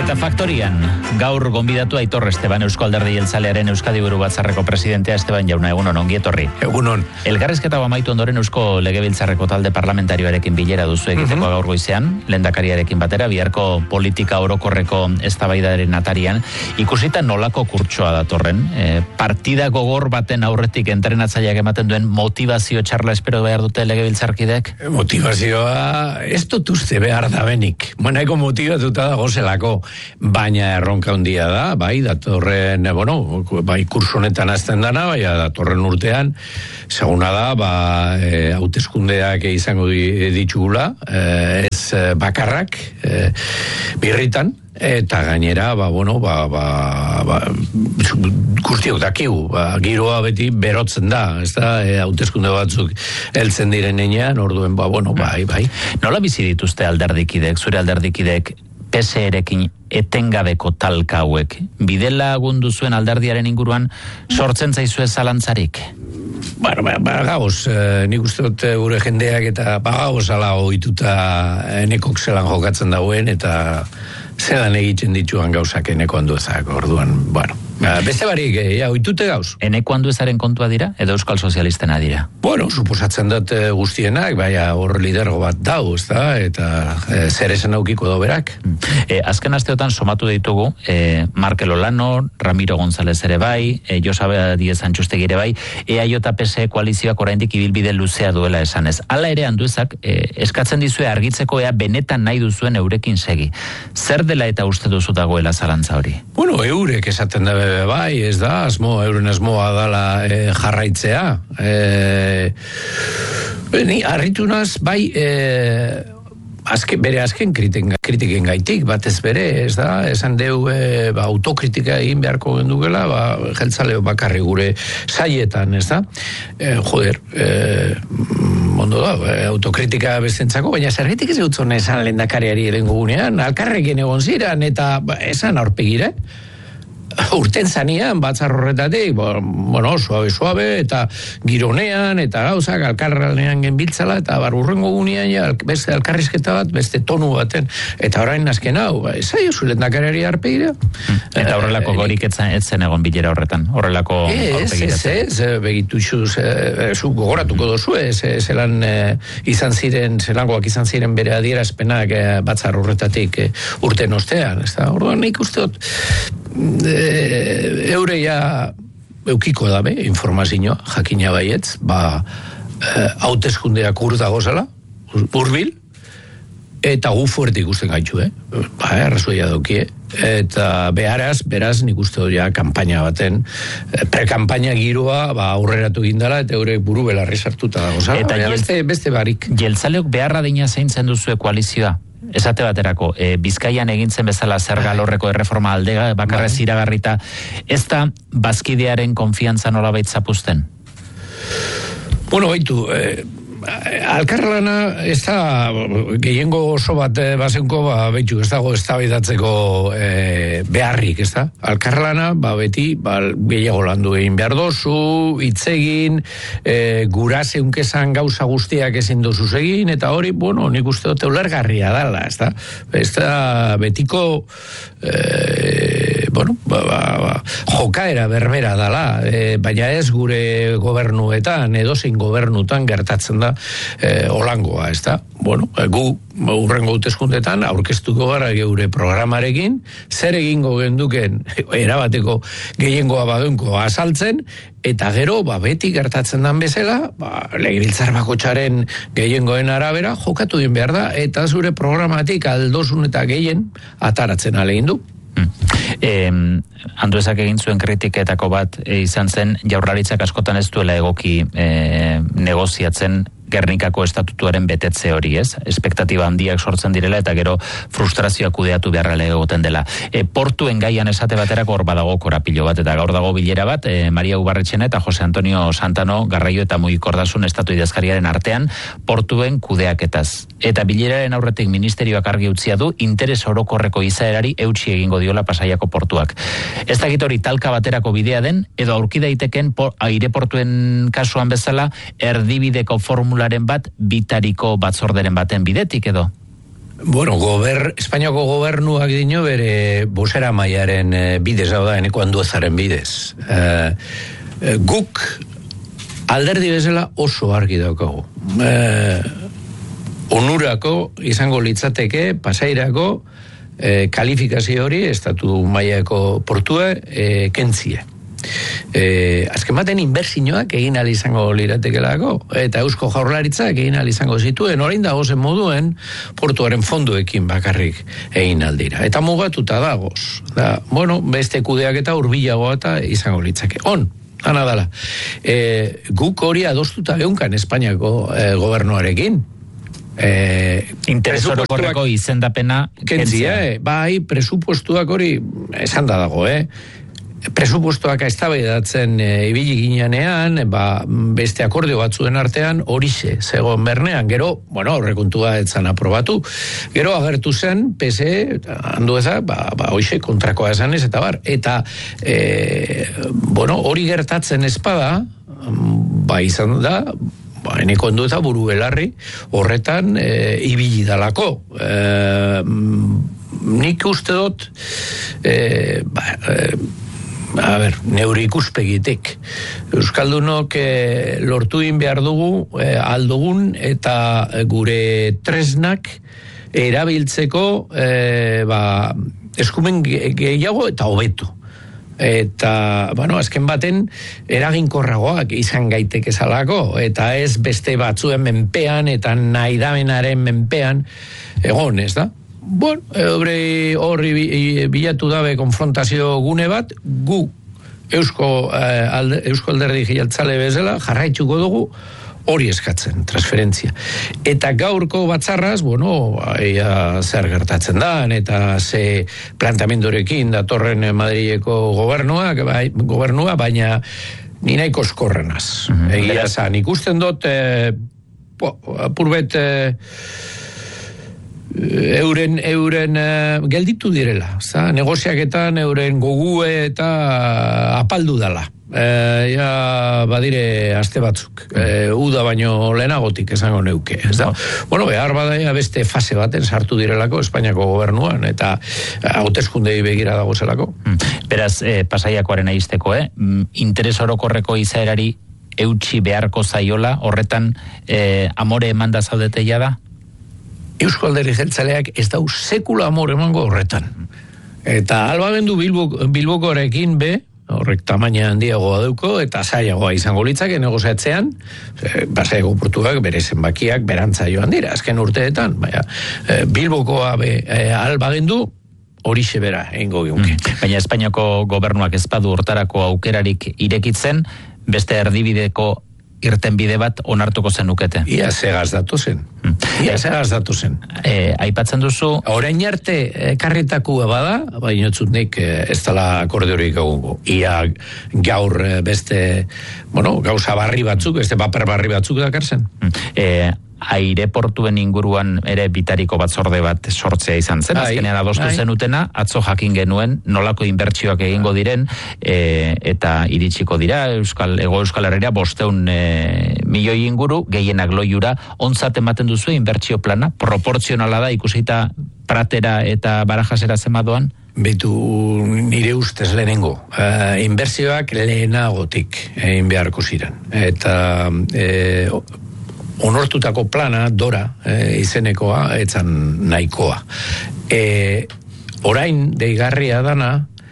Eta faktorian, gaur gonbidatu Aitor Esteban, Eusko Alderdi Jeltzalearen Euskadi Buru Batzarreko presidentea. Esteban jauna, egunon, ongi etorri. Egunon. Elkarrizketa amaitu ondoren Eusko Legebiltzarreko talde parlamentarioarekin bilera duzu egiteko gaur goizean, lehendakariarekin batera, biharko politika orokorreko eztabaidaren atarian. Ikusita nolako kurtsoa datorren, partida gogor baten aurretik entrenatzaileak ematen duen motivazio txarla espero behar dute legebiltzarkidek? Motivazioa ez dut uste behar da benik. Nahiko motivatuta dago zelako. Baina erronka handia da, bai, datorren, bai, kurso honetan azten dana, bai, datorren urtean, seguna da, hauteskundeak izango ditugula, ez bakarrak, birritan, eta gainera, guztiok dakigu, giroa beti berotzen da, ez da, hauteskunde batzuk heltzen diren enean, orduen, bai. Nola bizi dituzte alderdikidek, zure alderdikidek, PSE-rekin etengabeko talka hauek? Bidela gundu zuen alderdiaren inguruan sortzen zaizue zalantzarik? Gauz, nik uste dut gure jendeak eta gauz ala ohituta enekok zelan jokatzen dauen eta zelan egiten dituan gauzak eneko handuezak, orduan, beste barik, ohitute gauz. Eneko handuezaren kontua dira, edo Euskal Sozialistena dira? Suposatzen dut guztienak, hor lidergo bat dau, ez da, eta zer esan aukiko doberak. Azken asteotan somatu ditugu, Markel Olano, Ramiro González ere bai, Josaba Díez Antxustegi ere bai, EAJ PSE koalizioak oraindik ibilbide luzea duela esanez. Hala ere handuezak, eskatzen dizue argitzeko ea benetan nahi duzuen eurekin segi. Zer dela eta uste duzu dagoela zalantza hori? Eurek esaten da bai, ez da, euren asmoa dala jarraitzea. Ni harritu naz, bai, bere azken kritiken gaitik, batez bere, ez da, esan deu autokritika egin beharko gendukela, jeltzaleo bakarri gure saietan, ez da, ondo da, autokritika bestentzako, baina zergetik ez eutzone esan lehendakariari erengo gunean, alkarrekin egon ziren, eta esan aurpegire, urten zanean, batzar horretatik, suabe, eta gironean, eta gauzak, alkarranean genbiltzala, eta urrengo gunean, beste alkarrizketa bat, beste tonu baten, eta orain azken hau, zai oso lehendakariari arpegira. Eta horrelako gorik etzen egon bilera horretan, horrelako aurpegiratzen. Ez, begitu zu gogoratuko dozu, zelan zelangoak izan ziren bere adierazpenak batzar horretatik urten ostean, ez da, orduan nik usteot, eureia eukiko dabe informazioa, jakina baietz, hauteskundeak urdago zela, urbil, eta gu fuerte ikusten gaitu, arrazoia daukie, eta beraz nik uste dut kampaina baten, prekampaina giroa aurreratu gindala, eta eurek buru belarri sartuta dago zela, eta beste barik. Jeltzaleok beharra dina zeintzen duzue koalizioa? Esate baterako, Bizkaian egintzen bezala zerga alorreko erreforma aldega bakarrez iragarrita, ez da bazkidearen konfiantza nolabait zapuzten? Baitu, alkarlana ez da gehiengo oso bat bazenko, ez dago eztabaidatzeko beharrik, ez da? Alkarlana, beti, gehiago landu egin behar dozu, hitzegin, guraseunkezan gauza guztiak ezin dozuz egin, eta hori, nik uste dut ulergarria dala, ez da? Ez da betiko jokaera berbera dala, baina ez gure gobernuetan, edozein gobernutan gertatzen da olangoa, ez da? Gu urrengo hauteskundetan aurkeztuko gara geure programarekin, zer egingo genduken erabateko gehiengoa badunko azaltzen, eta gero, beti gertatzen dan bezala, legebiltzar bakoitzaren gehiengoen arabera jokatu din behar da, eta zure programatik aldosun eta gehien ataratzen alegin du. Handuezak egin zuen kritiketako bat izan zen, Jaurlaritzak askotan ez duela egoki negoziatzen Gernikako estatutuaren betetze hori, ez? Espektatiba handiak sortzen direla eta gero frustrazioa kudeatu beharrela egoten dela. Portuen gaian esate baterako hor badago korapilo bat, eta gaur dago bilera bat, Maria Ubarretxena eta Jose Antonio Santano Garraio eta Mugikortasun estatu idazkariaren artean portuen kudeaketaz. Eta bileraren aurretik ministerioak argi utzia du interes orokorreko izaerari eutsi egingo diola Pasaiako portuak. Ez dakit hori talka baterako bidea den, edo aurki daiteken aireportuen kasuan bezala erdibideko formularen bat bitariko batzorderen baten bidetik edo? Bueno, Espainiako gobernuak dino bere bosera maiaren bidez, hau da, eneko Anduezaren bidez. Guk alderdi bezala oso argi daukagu. Onurako izango litzateke, Pasairako kalifikazio hori, estatu mailako portua kentzie. Azken baten inbertsioak egin ahal izango liratekelako, eta Eusko Jaurlaritzak egin ahal izango zituen, orain dagozen moduen portuaren fondoekin bakarrik egin aldira. Eta mugatuta dagoz. Beste kudeak eta hurbilagoa eta izango litzake. Ana dala. Guk hori adostuta geunkan Espainiako gobernuarekin. Interes orokorreko izendapena kentzia. Bai, presupuestuak hori esan da dago, presupuestoak eztabaidatzen ibili ginean, beste akordio batzuen artean horixe zegoen bernean. Gero, aurrekontua etzan aprobatu. Gero agertu zen, PSE, Andueza, hoxe kontrakoa esanez, eta bar. Eta, hori gertatzen espada, izan da, eneko Andueza buru belarri, horretan ibili dalako. Nik uste dut, neure ikuspegitik. Euskaldunok lortu egin behar dugu aldugun eta gure tresnak erabiltzeko eskumen gehiago eta hobetu. Eta, azken baten eraginkorragoak izan gaitek ezalako, eta ez beste batzuen menpean eta nahidabenaren menpean egon, ez da? Horri bilatu dabe konfrontazio gune bat, gu Eusko Alderdi Jeltzale bezala jarraitzuko dugu hori eskatzen, transferentzia. Eta gaurko batzarraz, zer gertatzen da, eta ze plantamendorekin datorren Madrileko gobernua, baina ni nahiko eskorrenaz. Egia zan, ikusten dut, apurbet, euren gelditu direla, negoziaketan euren gogue eta apaldu dala. Badire aste batzuk, uda baino lehenagotik esango neuke, ez da? Behar badaia beste fase baten sartu direlako Espainiako gobernuan, eta hauteskundei begira dago zelako. Beraz, Pasaiakoaren aizteko, interes orokorreko izaerari eutxi beharko zaiola, horretan amore emanda zaudeteia da? Eusko Alderdi Jeltzaleak ez dau sekula amor emango horretan. Eta albamendu Bilbokoarekin horrek tamaina handiagoa dauko, eta zailagoa izango litzake negoziatzean, Pasaiako portuak bere zenbakiak berantza joan dira, azken urteetan, Bilbokoa albagendu, horixe bera egingo giunke. Baina Espainiako gobernuak ez badu hortarako aukerarik irekitzen, beste erdibideko irten bide bat onartuko zenukete. Ia segaz datu zen. Aipatzen duzu... Orain arte karritakua bada, baina nik ez dela akordiorik egungo. Ia gaur beste, gauza barri batzuk, beste paper barri batzuk dakarzen. Aireportuen inguruan ere bitariko batzorde bat sortzea izan zen, azkenean adostu zenutena, atzo jakin genuen nolako inbertsioak egingo diren, eta iritsiko dira Ego Euskal Herria 500 milioi inguru, gehienak loiura, ontzat ematen duzu inbertsio plana, proportzionala da ikusita Pratera eta Barajasera zemadoan? Betu nire ustez lehenengo, inbertsioak lehenagotik egin beharko ziren, eta onortutako plana, Dora, izenekoa, etzan nahikoa. Orain, deigarria dana,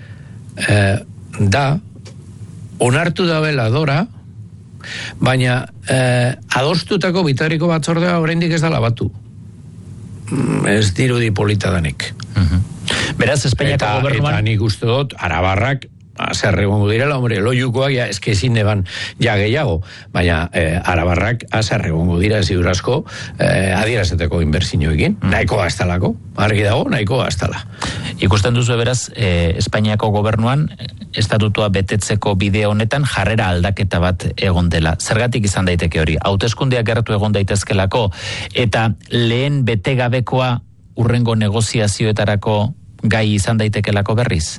da, onartu dabela Dora, baina adostutako bitariko batzordea oraindik ez dala batu. Ez dirudi polita danik. Beraz, Espainiako gobernuan... Eta nik uste dut, arabarrak, zer egongo direla, loiukoak ezin eban gehiago, baina arabarrak zer egongo dira ziurazko adierazeteko inbertsioekin, nahikoa astalako, argi dago, nahikoa astala. Ikusten duzu beraz, Espainiako gobernuan estatutua betetzeko bide honetan jarrera aldaketa bat egon dela. Zergatik izan daiteke hori? Hauteskundeak gertu egon daitezkelako, eta lehen betegabekoa urrengo negoziazioetarako gai izan daitekelako berriz?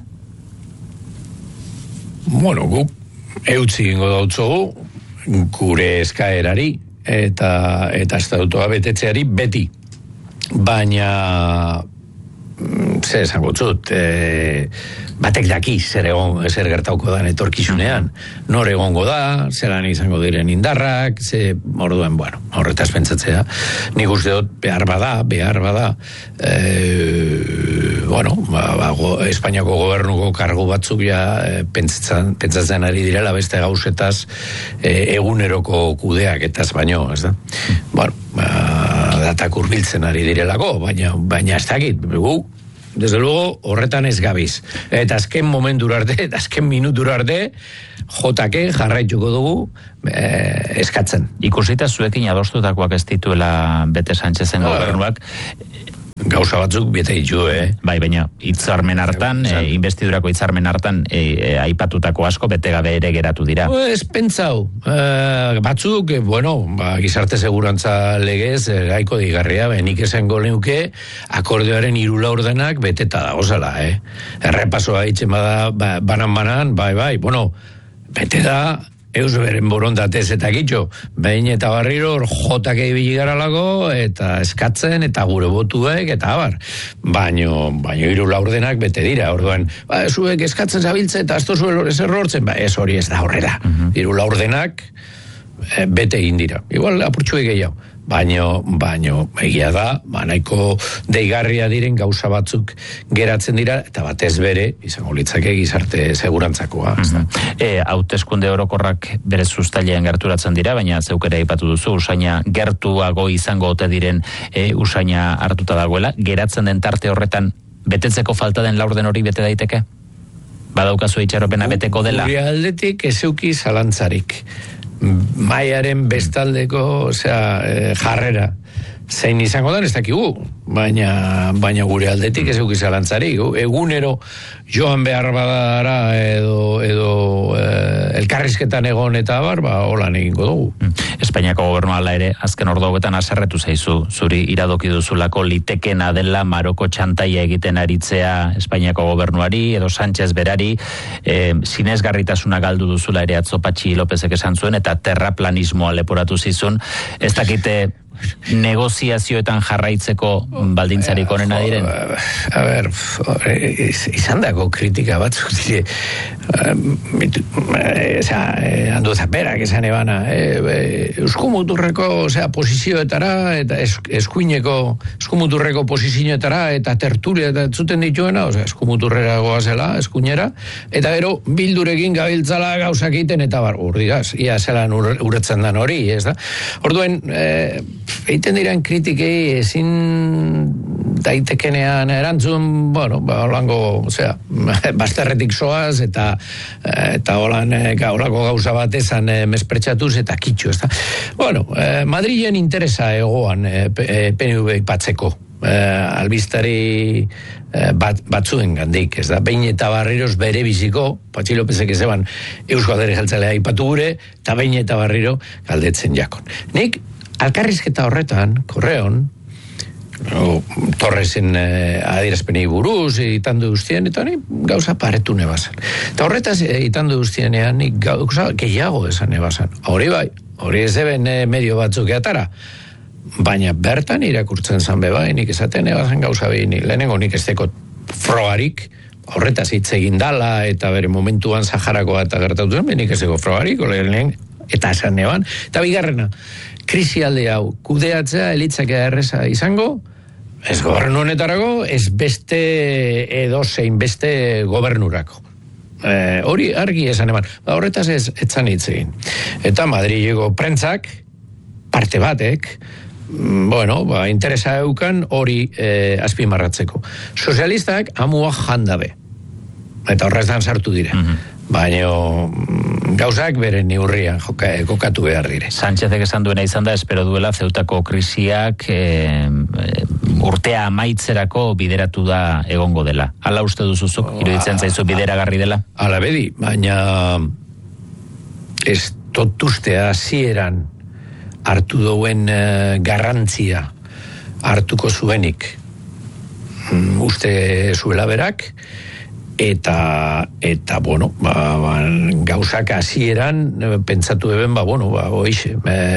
Gu eutzi gingo dautzogu gure eskaerari eta estatutua betetzeari beti. baina zer esango zut, batek daki zer gertauko da etorkizunean, nor egongo da, zelan izango diren indarrak, orduan, bueno, horretaz pentsatzea, nik uste dut behar bada, bueno, Espainiako gobernuko kargu batzuk ja pentsatzen ari direla beste gauzetaz eguneroko kudeaketaz baino, ez da? Bueno, datak hurbiltzen ari direlako, baina ez dakit, desde luego, horretan ez gabiz. Eta azken momentura arte, eta azken minutura arte, jotake jarraituko dugu eskatzen. Ikusita zuekin adostutakoak ez dituela bete Sánchezen gobernuak, gauza batzuk bete ditu, Bai, baina hitzarmen hartan, investidurako hitzarmen hartan aipatutako asko bete gabe ere geratu dira. Ez pentsau. Batzuk, bueno, gizarte segurantza legez gaiko digarria, nik esango leuke akordioaren 3 laurdenak beteta dagozala, Errepasoa itzen bada banan, bai, bueno, bete da eus beren borondatez eta gitxo, behin eta barriro jotak ibili garalako, eta eskatzen, eta gure botuek, eta abar. Baino 3 laurdenak bete dira, orduan, zuek eskatzen zabiltze, eta azto zuen ez errortzen, ez hori ez da horrela. 3 laurdenak bete egin dira. Igual, apurtxuek gehiago. Baino egia da, nahiko deigarria diren gauza batzuk geratzen dira, eta batez bere, izango litzake gizarte segurantzakoa. Hauteskunde orokorrak bere zuztailean gerturatzen dira, baina zeuk ere aipatu duzu, usaina gertuago izango ote diren usaina hartuta dagoela, geratzen den tarte horretan betetzeko falta den laurden hori bete daiteke? Badaukazu itxaropena beteko dela? Gure aldetik ezeuki zalantzarik. Maiaren bestaldeko, jarrera zein izango den ez dakigu, baina gure aldetik ez eukiz alantzari, egunero joan behar badara edo elkarrizketan egon eta holan egingo dugu. Espainiako gobernua ala ere, azken orduetan haserretu zaizu, zuri iradoki duzulako litekena dela Maroko txantaia egiten aritzea Espainiako gobernuari, edo Sánchez berari, sinesgarritasuna galdu duzula ere atzo Patxi Lópezek esan zuen, eta terraplanismoa leporatu zizun, ez dakite negoziazioetan jarraitzeko baldintzarik onena diren? A ber, izan dago kritika batzuk dire, handu zaperak esan ebana, eskumuturreko posizioetara, eta eskumuturreko posizioetara, eta tertulia eta zuten dituena, eskumuturrera goazela, eskuinera, eta gero bildurekin gabiltzala gauzak egiten, eta urdigaz, ia zelan uretzen dan hori, ez da? Orduen, egiten diren kritikei ezin daitekenean erantzun, bueno, holango, bazterretik soaz, eta holako gauza bat ezan mespretsatuz eta kitxu, ez da? Bueno, Madrilen interesa egoan PNV ipatzeko, albistari batzuen gandik, ez da? Behin eta barriroz bere biziko, Patxi Lópezek ezeban Eusko Alderdi Jeltzalea aipatu gure, eta behin eta barriro galdetzen jakon. Nik, alkarrizketa horretan, korreon, Torresen adierazpenei buruz, itandu guztien, eta ni gauza paretu nebazan. Eta horretaz itandu guztienean, nik gauza gehiago esan nebazan. Hori bai, hori ez deben medio batzuk eatara, baina bertan irakurtzen zan bebai, nik esaten nebazan gauza behin, lehenengo nik ez dekot frogarik, horretaz hitz egin dala, eta bere momentuan Saharakoa eta gertatu zen, nik ez deko frogarik, eta esan neban, eta bigarrena, krisialde hau, kudeatzea elitzakea erreza izango, ez gobernu honetarako, ez beste edozein beste gobernurako. Hori argi esan eman. Horretaz etzan hitz egin. Eta Madrileko prentzak, parte batek, bueno, interesa eukan hori azpimarratzeko. Sozialistak amuak jandabe. Eta horrezan sartu dire. Baina gauzak bere neurrian kokatu behar dire. Sánchezek esan duena izan da, espero duela Zeutako krisiak urtea amaitzerako bideratu da egongo dela. Hala uste duzuzuk, iruditzen zaizu bideragarri dela? Hala bedi, baina ez totuztea hasieran hartu duen garrantzia hartuko zuenik uste zuela berak, eta bueno, gauzak hasieran pentsatu eben, hoixe,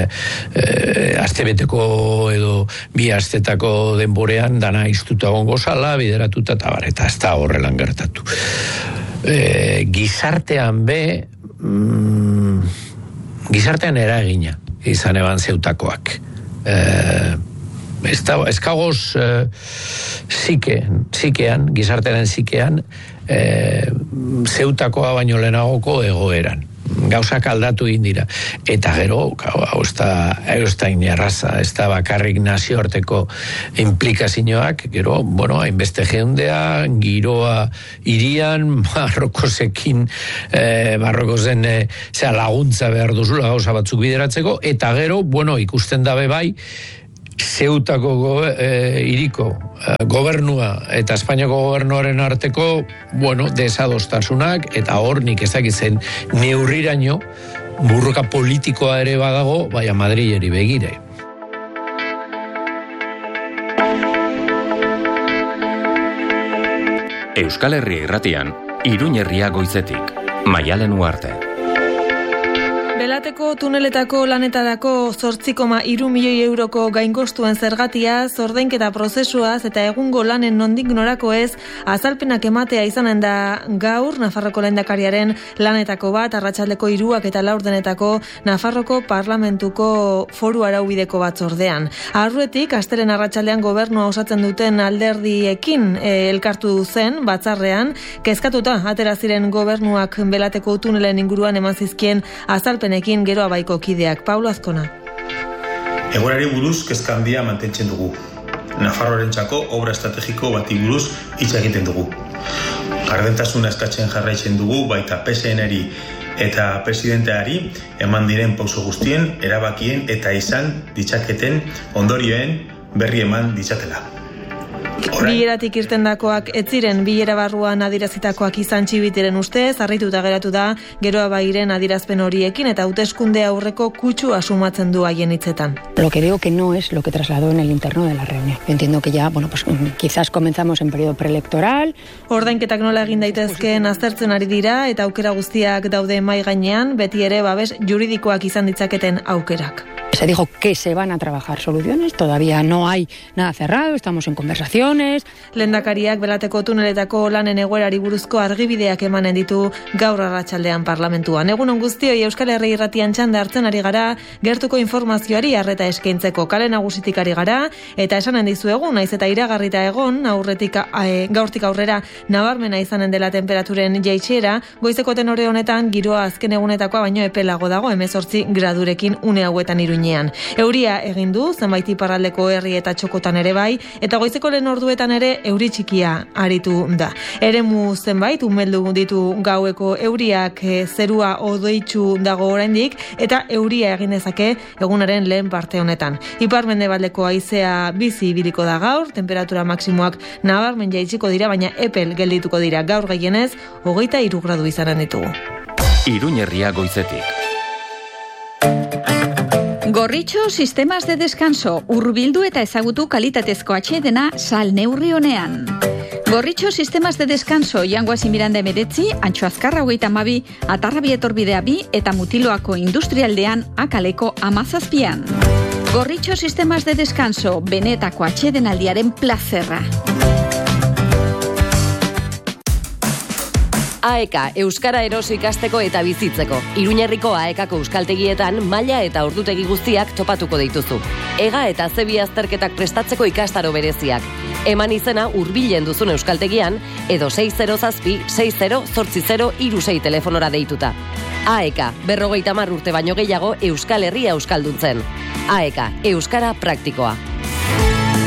astebeteko edo bi astetako denborean dana iztuta gongo zala, bideratuta eta ez da horrelan gertatu. Gizartean gizartean eragina izan eban zeutakoak. Ez kagoz zikean, gizartearen zikean, zeutakoa baino lehenagoko egoeran. Gauzak aldatu egin dira. Eta gero, hau ez da inerraza, ez da bakarrik nazioarteko implikazioak, gero, hainbeste jeundea, giroa irian, Marrokozekin, Marrokozen laguntza behar duzula gauza batzuk bideratzeko, eta gero, ikusten dabe bai, Zeutako iriko gobernua eta Espainiako gobernuaren arteko, desadostasunak, eta hor nik ezakitzen neurriraino burruka politikoa ere badago, baina Madrileri begire. Euskal Herria irratian, Iruña Herria goizetik, Maialen Uarte. Belateko tuneletako lanetarako 8,3 milioi euroko gainkostuen zergatia, ordainketa prozesuaz eta egungo lanen nondik norako ez, azalpenak ematea izanen da gaur Nafarroko lehendakariaren lanetako bat, arratsaldeko 3 eta 4 Nafarroko Parlamentuko foru araubideko batzordean. Aurretik, astelen arratsaldean gobernua osatzen duten alderdiekin elkartu zen batzarrean, kezkatuta atera ziren gobernuak Belateko tunelen inguruan eman zizkien azalpenekin gero abaiko kideak. Paulo Azkona. Egoerari buruz kezka handia mantentzen dugu. Nafarroarentzako obra estrategiko bati buruz hitz egiten dugu. Gardentasuna eskatzen jarraitzen dugu, baita PSN-eri eta presidenteari eman diren pauso guztien, erabakien eta izan ditzaketen ondorioen berri eman ditzatela. Bileratik irtendakoak ez ziren bilera barruan adierazitakoak izan txibitiren ustez, harrituta geratu da geroa bairen adierazpen horiekin eta hauteskunde aurreko kutsu asumatzen du haien hitzetan. Lo que digo que no es lo que trasladó en el interno de la reunión. Yo entiendo que ya, quizás comenzamos en periodo preelectoral. Ordainketak nola egin daitezkeen aztertzen ari dira eta aukera guztiak daude mahai gainean, beti ere babes juridikoak izan ditzaketen aukerak. Se dijo que se van a trabajar soluciones, todavía no hay nada cerrado, estamos en conversaciones. Lehendakariak Belateko tuneletako lanen egoerari buruzko argibideak emanen ditu gaur arratsaldean parlamentuan. Egunon guztioi, Euskal Herria irratian txanda hartzen ari gara, gertuko informazioari arreta eskaintzeko kale nagusitik ari gara, eta esanen dizuegu, naiz eta iragarrita egon, gaurtik aurrera nabarmena izanen dela temperaturen jaitsiera, goizeko tenore honetan giroa azken egunetakoa baino epelago dago, 18 gradurekin une hauetan Iruñean. Euria egin du, zenbait iparraldeko herri eta txokotan ere bai, eta goizeko lehen orduetan ere euri txikia aritu da. Eremu zenbait umeldu ditu gaueko euriak, zerua odoitsu dago oraindik, eta euria egin dezake egunaren lehen parte honetan. Ipar-mendebaldeko haizea bizi ibiliko da gaur, temperatura maksimoak nabarmen jaitsiko dira, baina epel geldituko dira gaur gehienez, 23 gradu izanen ditugu. Iruña Herria goizetik. Gorritxo sistemas de descanso, hurbildu eta ezagutu kalitatezko atsedena sal neurri honean. Gorritxo sistemas de descanso, Jangoaz Miranda 19, Antxo Azkarra 32, Atarrabi etorbidea 2 eta Mutiloako industrialdean Akaleko 17. Gorritxo sistemas de descanso, benetako atsedenaldiaren plazerra. AEK, Euskara erosi ikasteko eta bizitzeko. Iruñerriko AEKako euskaltegietan maila eta ordutegi guztiak topatuko dituzu. Ega eta zebi azterketak prestatzeko ikastaro bereziak. Eman izena hurbilen duzun euskaltegian edo 607-60-80-36 telefonora deituta. AEK, 50 urte baino gehiago Euskal Herria euskalduntzen. AEK, Euskara praktikoa.